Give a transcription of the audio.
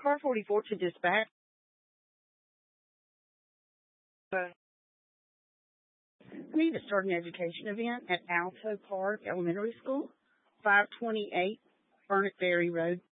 Car 44 to dispatch. I need to start an education event at Alto Park Elementary School, 528 Burnett Ferry Road.